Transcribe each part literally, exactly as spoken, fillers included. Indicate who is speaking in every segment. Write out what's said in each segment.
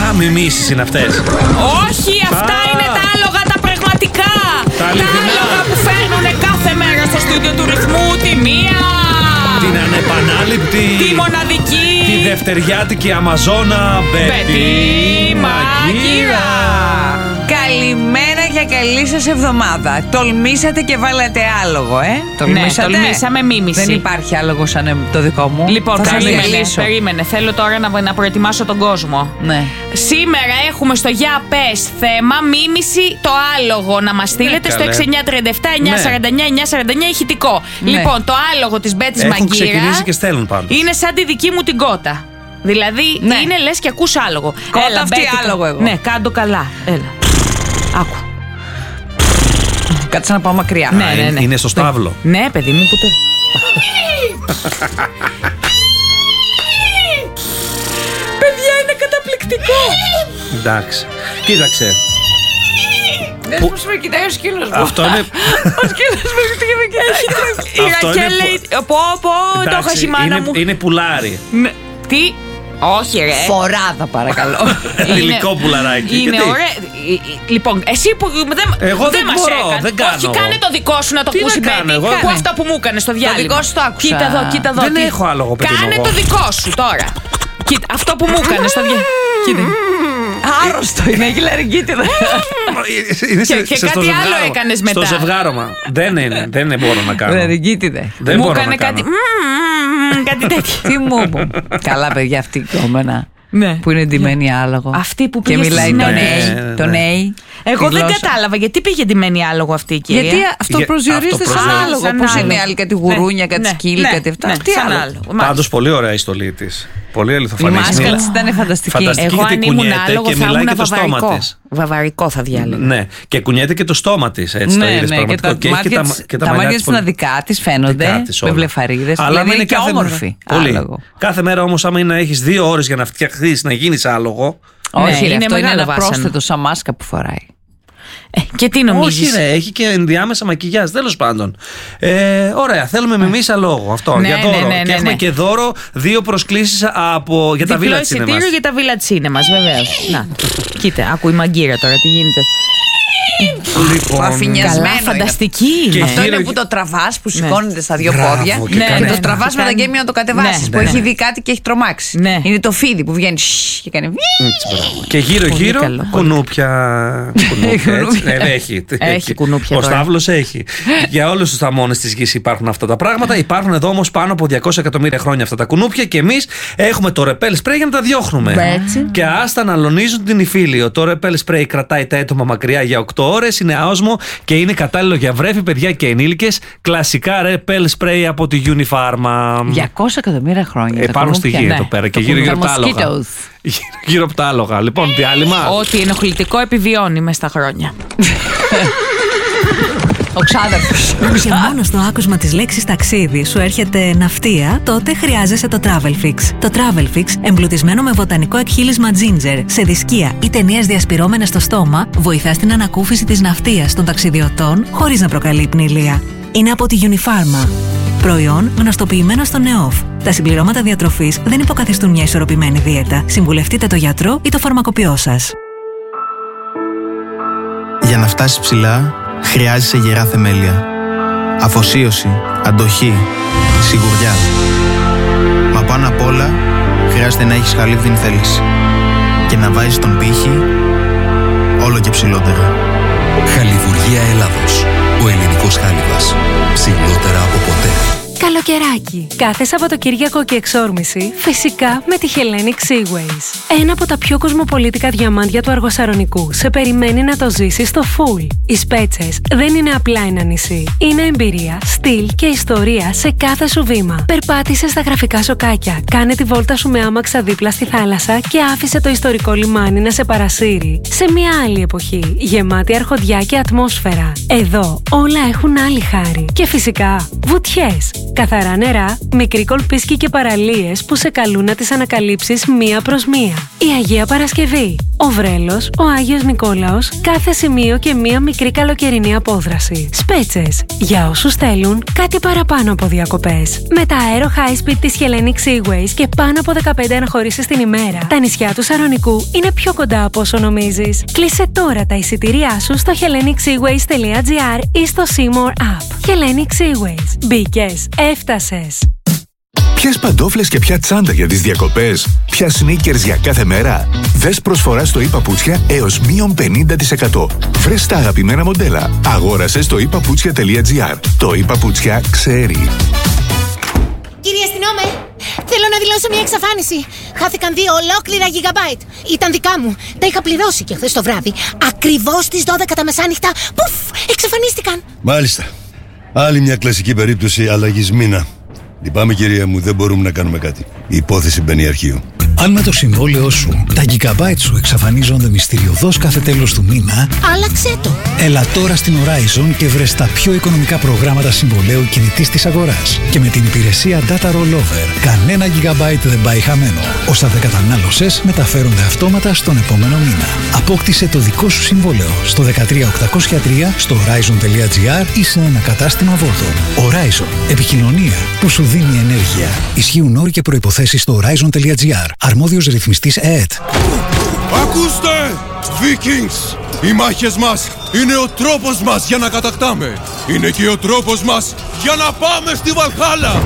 Speaker 1: Α, μιμήσεις είναι αυτές.
Speaker 2: Όχι, αυτά
Speaker 1: Α.
Speaker 2: είναι τα άλογα τα πραγματικά.
Speaker 1: Τα αληθινά.
Speaker 2: άλογα που φέρνουν κάθε μέρα στο στούντιο του ρυθμού τη μία.
Speaker 1: Την ανεπανάληπτη.
Speaker 2: Τη μοναδική.
Speaker 1: Τη δευτεριάτικη Αμαζόνα Μπέτη
Speaker 2: Μαγκύρα.
Speaker 3: Καλημέρα και καλή σας εβδομάδα. Τολμήσατε και βάλατε άλογο, ε? Τολμήσατε.
Speaker 2: Ναι, τολμήσαμε μίμηση.
Speaker 3: Δεν υπάρχει άλογο σαν το δικό μου.
Speaker 2: Λοιπόν,
Speaker 3: θα σας
Speaker 2: περίμενε,
Speaker 3: διαλύσω.
Speaker 2: περίμενε. Θέλω τώρα να, να προετοιμάσω τον κόσμο.
Speaker 3: Ναι.
Speaker 2: Σήμερα έχουμε στο Για Πες θέμα μίμηση το άλογο. Να μας στείλετε
Speaker 1: Ναι,
Speaker 2: στο
Speaker 1: καλέ.
Speaker 2: έξι εννιά τρία επτά εννιά τέσσερα εννιά εννιά τέσσερα εννιά ηχητικό.
Speaker 3: Ναι.
Speaker 2: Λοιπόν, το άλογο της Μπέτης
Speaker 1: Έχουν
Speaker 2: Μαγκύρα
Speaker 1: ξεκινήσει και στέλνουν πάντως.
Speaker 2: είναι σαν τη δική μου την κότα. Δηλαδή
Speaker 3: Ναι.
Speaker 2: είναι λες και ακούς άλογο.
Speaker 3: Κότα
Speaker 2: Έλα,
Speaker 3: αυτή,
Speaker 2: Μπέτη,
Speaker 3: άλογο εγώ.
Speaker 2: Ναι, κάντο καλά. Έλα. Άκου.
Speaker 3: Κάτσε να πάω μακριά.
Speaker 2: Ναι, ναι, ναι.
Speaker 1: Είναι στο στάβλο.
Speaker 2: Ναι, παιδί μου, που το. Παιδιά, είναι καταπληκτικό.
Speaker 1: Εντάξει. Κοίταξε.
Speaker 3: Δες πως με κοιτάει ο σκύλος μου.
Speaker 1: Αυτό είναι.
Speaker 3: Ο σκύλος με κοιτάει και έχει.
Speaker 2: Η
Speaker 1: Αυτό
Speaker 2: Ρακέλ
Speaker 1: είναι
Speaker 2: λέει. Πω, πω, το
Speaker 1: Εντάξει,
Speaker 2: είχα η μάνα
Speaker 1: είναι,
Speaker 2: μου.
Speaker 1: είναι πουλάρι.
Speaker 2: Ναι. Τι. Όχι, ρε.
Speaker 3: Φοράδα, παρακαλώ.
Speaker 2: Είναι-
Speaker 1: Υλικό πουλαράκι.
Speaker 2: Είναι
Speaker 1: Γιατί?
Speaker 2: ωραία. Ε, ε, Λοιπόν, εσύ που δεν,
Speaker 1: Εγώ δεν
Speaker 2: μας
Speaker 1: μπορώ,
Speaker 2: έκανες.
Speaker 1: δεν κάνω
Speaker 2: Όχι,
Speaker 1: εγώ.
Speaker 2: κάνε το δικό σου να το
Speaker 1: Τι να
Speaker 2: ακούσει,
Speaker 1: κάνω
Speaker 2: Μπέτη.
Speaker 1: εγώ?
Speaker 2: Που
Speaker 1: Κάνε.
Speaker 2: αυτό που μου έκανε στο διάλειμμα.
Speaker 3: δικό σου το άκουσα.
Speaker 2: Κοίτα εδώ, κοίτα εδώ.
Speaker 1: Δεν
Speaker 2: τι-
Speaker 1: έχω άλογο, παιδί μου,
Speaker 2: Κάνε
Speaker 1: εγώ.
Speaker 2: το δικό σου τώρα. Κοίτα, αυτό που μου έκανε στο διάλειμμα. Κοίτα.
Speaker 3: Άρρωστο είναι, έχει λαριγκίτιδα.
Speaker 1: Είναι
Speaker 2: Και-
Speaker 1: σε-
Speaker 2: και
Speaker 1: σε- στο
Speaker 2: κάτι άλλο
Speaker 1: ζευγάρωμα.
Speaker 2: έκανες μετά.
Speaker 1: Στο ζευγάρωμα. Δεν είναι, δεν μπορώ να κάνω.
Speaker 3: Λαριγκίτιδα.
Speaker 1: Δεν
Speaker 2: Μου
Speaker 1: μπορώ να
Speaker 2: έκανε κάτι.
Speaker 1: κάνω.
Speaker 2: μμμ, Κάτι τέτοιο.
Speaker 3: Τι μου είπε. Καλά, παιδιά, αυτή η κόμενα.
Speaker 2: Ναι.
Speaker 3: Που είναι ντυμένη άλογο.
Speaker 2: Αυτή που
Speaker 3: και
Speaker 2: πήγε στη
Speaker 3: μιλάει τον
Speaker 2: συνέντευξη.
Speaker 3: Έι.
Speaker 1: Ναι,
Speaker 3: Τον
Speaker 1: ναι.
Speaker 3: Έι.
Speaker 2: Εγώ
Speaker 3: τη
Speaker 2: δεν
Speaker 3: γλώσσα.
Speaker 2: κατάλαβα γιατί πήγε ντυμένη άλογο αυτή η κυρία.
Speaker 3: Γιατί αυτό
Speaker 1: Για-
Speaker 3: προσδιορίζεται
Speaker 1: αυτό
Speaker 3: σαν
Speaker 1: προσδιορίζεται.
Speaker 3: άλογο.
Speaker 2: Σαν
Speaker 3: Πώ είναι
Speaker 2: άλογο.
Speaker 3: οι άλλοι, κάτι γουρούνια, κάτι
Speaker 2: Ναι,
Speaker 3: σκύλι,
Speaker 2: ναι,
Speaker 3: κάτι αυτά.
Speaker 2: ναι,
Speaker 3: Τι
Speaker 2: σαν
Speaker 3: άλλο.
Speaker 2: άλογο. Μάλιστα.
Speaker 1: Πάντως πολύ ωραία η στολή της. Πολύ
Speaker 3: Η
Speaker 1: αληθοφανής.
Speaker 3: μάσκα
Speaker 1: Μιλά-
Speaker 3: της ήταν φανταστική.
Speaker 1: Φανταστική.
Speaker 2: Εγώ
Speaker 1: γιατί
Speaker 2: αν ήμουν
Speaker 1: κουνιέται
Speaker 2: άλογο
Speaker 1: και
Speaker 2: θα
Speaker 1: μιλάει
Speaker 2: ήμουν
Speaker 1: και το στόμα
Speaker 2: βαβαρικό.
Speaker 1: της.
Speaker 2: Βαβαρικό θα διάλεγα.
Speaker 1: Ναι, και κουνιέται και το στόμα της. Έτσι το
Speaker 3: Ναι,
Speaker 1: είδες
Speaker 3: ναι, και
Speaker 1: πραγματικό.
Speaker 3: τα
Speaker 1: Και έχει και
Speaker 3: μάτια
Speaker 1: τα-
Speaker 3: της-
Speaker 1: και τα
Speaker 3: τα
Speaker 1: μαλλιά
Speaker 3: μάτια
Speaker 1: της
Speaker 3: της είναι
Speaker 1: πολύ-
Speaker 3: δικά της, φαίνονται.
Speaker 1: δικά της
Speaker 3: Με
Speaker 1: όλα.
Speaker 3: βλεφαρίδες.
Speaker 1: Αλλά
Speaker 3: Δηλαδή
Speaker 1: άμα
Speaker 3: είναι και
Speaker 1: κάθε
Speaker 3: όμορφη.
Speaker 1: μέρα- Πολύ.
Speaker 3: Άλογο.
Speaker 1: Κάθε μέρα όμως, άμα είναι να έχεις δύο ώρες για να φτιαχτείς να γίνεις άλογο.
Speaker 3: Όχι,
Speaker 2: Ναι,
Speaker 3: ρε,
Speaker 2: είναι
Speaker 3: αυτό είναι
Speaker 2: μεγάλο
Speaker 3: ένα
Speaker 2: βάσανο.
Speaker 3: πρόσθετο σαν μάσκα που φοράει.
Speaker 2: Ε, και τι νομίζεις?
Speaker 1: Όχι, ρε, έχει και ενδιάμεσα μακιγιάζ. Τέλος πάντων. Ε, ωραία, θέλουμε μιμήσα λόγο. Αυτό
Speaker 2: Ναι,
Speaker 1: για
Speaker 2: ναι,
Speaker 1: δώρο.
Speaker 2: ναι, ναι,
Speaker 1: Και έχουμε
Speaker 2: ναι.
Speaker 1: και δώρο δύο προσκλήσεις από, για τα
Speaker 2: Διπλό
Speaker 1: Village Cinemas.
Speaker 2: εισιτήριο για τα Village Cinemas, βεβαίως. Να, κοίτα, άκου η μαγκύρα τώρα τι γίνεται.
Speaker 1: Λοιπόν,
Speaker 3: Αφηνιασμένο
Speaker 2: Καλά,
Speaker 3: είναι.
Speaker 2: φανταστική
Speaker 1: Και
Speaker 2: είναι.
Speaker 3: Αυτό
Speaker 1: γύρω-
Speaker 3: είναι που το τραβάς, που
Speaker 2: Ναι.
Speaker 3: σηκώνεται στα δύο
Speaker 1: Μπράβο,
Speaker 3: πόδια.
Speaker 1: και
Speaker 3: Και
Speaker 1: κάνει-
Speaker 3: το
Speaker 2: ναι.
Speaker 3: τραβάς με τα
Speaker 2: Κάνει-
Speaker 3: γέμια να το κατεβάσεις.
Speaker 2: Ναι,
Speaker 3: Που
Speaker 2: ναι.
Speaker 3: έχει δει κάτι και έχει τρομάξει.
Speaker 2: Ναι.
Speaker 3: Είναι το φίδι που βγαίνει σσ και κάνει.
Speaker 1: Έτσι, μπράβο. Και γύρω-γύρω
Speaker 2: καλό, πολύ
Speaker 1: κουνούπια. Κουνούπια, έτσι.
Speaker 3: Κουνούπια.
Speaker 1: Ε, έχει.
Speaker 2: Έχει κουνούπια
Speaker 1: Ο
Speaker 2: τώρα.
Speaker 1: Σταύλος έχει. Για όλους τους θαμώνες της γης υπάρχουν αυτά τα πράγματα. Υπάρχουν εδώ όμως πάνω από διακόσια εκατομμύρια χρόνια αυτά τα κουνούπια και εμείς έχουμε το ρεπέλ σπρέι για να τα διώχνουμε.
Speaker 2: Έτσι.
Speaker 1: Και άστα να αλωνίζουν την υφήλιο. Το ρεπέλ σπρέι κρατάει τα έτομα μακριά για οκτώ ώρες, είναι άοσμο και είναι κατάλληλο για βρέφη, παιδιά και ενήλικες. Κλασικά ρεπέλ σπρέι από τη Unifarma.
Speaker 3: διακόσια εκατομμύρια χρόνια.
Speaker 1: Ε,
Speaker 3: τα
Speaker 1: πάνω στη
Speaker 3: κουνούπια.
Speaker 1: γη
Speaker 2: ναι.
Speaker 1: εδώ πέρα και
Speaker 3: Το
Speaker 1: γύρω-γύρω από τα
Speaker 3: κουνούπια.
Speaker 1: άλογα.
Speaker 3: Mosquitoes.
Speaker 1: Γύρω από τα άλογα. Λοιπόν, διάλειμμα.
Speaker 2: Ό,τι ενοχλητικό επιβιώνει μες στα χρόνια.
Speaker 3: Ο ξάδερφος.
Speaker 4: Και μόνο στο άκουσμα της λέξης ταξίδι σου έρχεται ναυτία, τότε χρειάζεσαι το Travelfix. Το Travelfix, εμπλουτισμένο με βοτανικό εκχύλισμα ginger, σε δισκία ή ταινίες διασπυρώμενες στο στόμα, βοηθά στην ανακούφιση της ναυτίας των ταξιδιωτών χωρίς να προκαλεί πνηλία. Είναι από τη Unifarma. Προϊόν γνωστοποιημένο στο ΝΕΟΦ. Τα συμπληρώματα διατροφής δεν υποκαθιστούν μια ισορροπημένη δίαιτα. Συμβουλευτείτε το γιατρό ή το φαρμακοποιό σας.
Speaker 5: Για να φτάσεις ψηλά, χρειάζεσαι γερά θεμέλια. Αφοσίωση, αντοχή, σιγουριά. Μα πάνω απ' όλα, χρειάζεται να έχεις χαλίβδιν θέληση. Και να βάζεις τον πύχη όλο και ψηλότερα.
Speaker 6: Χαλιβουργία Ελλάδος. Ο ελληνικός χάλιβας. Ψηλότερα από ποτέ.
Speaker 7: Καλοκαιράκι. Κάθε Σαββατοκύριακο και εξόρμηση, φυσικά με τη Hellenic Seaways. Ένα από τα πιο κοσμοπολίτικα διαμάντια του Αργοσαρονικού σε περιμένει να το ζήσει στο full. Οι Σπέτσες δεν είναι απλά ένα νησί. Είναι εμπειρία, στυλ και ιστορία σε κάθε σου βήμα. Περπάτησε στα γραφικά σοκάκια, κάνε τη βόλτα σου με άμαξα δίπλα στη θάλασσα και άφησε το ιστορικό λιμάνι να σε παρασύρει σε μια άλλη εποχή, γεμάτη αρχοντιά και ατμόσφαιρα. Εδώ όλα έχουν άλλη χάρη. Και φυσικά, βουτιές. Καθαρά νερά, μικροί κολπίσκοι και παραλίες που σε καλούν να τις ανακαλύψεις μία προς μία. Η Αγία Παρασκευή, ο Βρέλος, ο Άγιος Νικόλαος, κάθε σημείο και μία μικρή καλοκαιρινή απόδραση. Σπέτσες, για όσους θέλουν κάτι παραπάνω από διακοπές. Με τα Aero High Speed της Hellenic Seaways και πάνω από δεκαπέντε αναχωρήσεις την ημέρα, τα νησιά του Σαρονικού είναι πιο κοντά από όσο νομίζεις. Κλείσε τώρα τα εισιτήριά σου στο hellenic seaways τελεία gr ή στο Seymour App. Hellenic Seaways. Μπήκες, έφτασες.
Speaker 8: Ποιες παντόφλες και ποια τσάντα για τις διακοπές, ποια sneakers για κάθε μέρα. Δες προσφορά στο ePaputsια έως μείον πενήντα τοις εκατό. Βρες τα αγαπημένα μοντέλα. Αγόρασε στο ePaputsια τελεία gr. Το ePaputsια ξέρει.
Speaker 9: Κύριε αστυνόμε, θέλω να δηλώσω μια εξαφάνιση. Χάθηκαν δύο ολόκληρα gigabyte. Ήταν δικά μου. Τα είχα πληρώσει και χθες το βράδυ. Ακριβώς στις δώδεκα τα μεσάνυχτα. Πουφ! Εξαφανίστηκαν.
Speaker 10: Μάλιστα. Άλλη μια κλασική περίπτωση αλλαγής μήνα. Λυπάμαι, κυρία μου, δεν μπορούμε να κάνουμε κάτι. Η υπόθεση μπαίνει αρχείο.
Speaker 11: Αν με το συμβόλαιό σου τα gigabyte σου εξαφανίζονται μυστηριωδώς κάθε τέλος του μήνα,
Speaker 9: άλλαξε το.
Speaker 11: Έλα τώρα στην Horizon και βρες τα πιο οικονομικά προγράμματα συμβολαίου κινητής της αγοράς. Και με την υπηρεσία Data Rollover, κανένα gigabyte δεν πάει χαμένο. Όσα δεν κατανάλωσες μεταφέρονται αυτόματα στον επόμενο μήνα. Απόκτησε το δικό σου συμβόλαιο στο δεκατρία οκτακόσια τρία, στο horizon τελεία gr ή σε ένα κατάστημα Volton. Horizon. Επικοινωνία που σου δίνει ενέργεια. Ισχύουν όροι και προϋποθέσεις στο horizon τελεία gr. Αρμόδιος ρυθμιστής ΕΕΤ.
Speaker 12: Ακούστε! Vikings! Οι μάχες μας είναι ο τρόπος μας για να κατακτάμε. Είναι και ο τρόπος μας για να πάμε στη Βαλχάλα.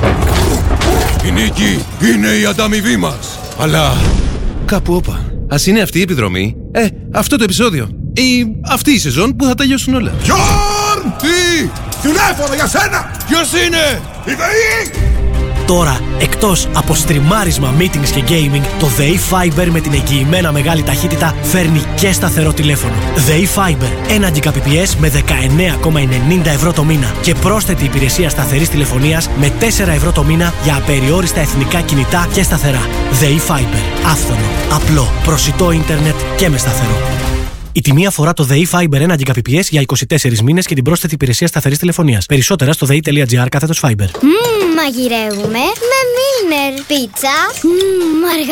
Speaker 12: Η νίκη είναι η ανταμοιβή μας. Αλλά
Speaker 13: κάπου όπα. Ας είναι αυτή η επιδρομή. Ε, αυτό το επεισόδιο. Ή αυτή η σεζόν που θα τελειώσουν όλα.
Speaker 12: Γιόρν! Τι! Τηλέφωνο για σένα! Ποιος είναι? Η ΔΕΗ!
Speaker 14: Τώρα, εκτός από στριμάρισμα, meetings και gaming, το ΔΕΗ Fiber με την εγγυημένα μεγάλη ταχύτητα φέρνει και σταθερό τηλέφωνο. ΔΕΗ Fiber, ένα Gbps με δεκαεννέα κόμμα ενενήντα ευρώ το μήνα και πρόσθετη υπηρεσία σταθερής τηλεφωνίας με τέσσερα ευρώ το μήνα για απεριόριστα εθνικά κινητά και σταθερά. ΔΕΗ Fiber, άφθονο, απλό, προσιτό ίντερνετ και με σταθερό. Η τιμή αφορά το ΔΕΗ Fiber ένα Gbps για είκοσι τέσσερις μήνες και την πρόσθετη υπηρεσία σταθερής τηλεφωνίας. Περισσότερα στο δei.gr κάθετος Fiber.
Speaker 15: Μμμ, μαγειρεύουμε με Milner. Πίτσα. Μμμ,